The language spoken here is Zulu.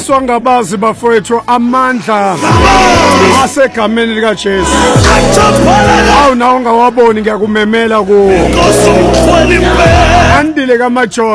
Sifundiswa ngabazi bafowethu amandla asegameni lika Jesu. Awu nawe ungawaboni ngiyakumemela ku. Andile kamaJohn.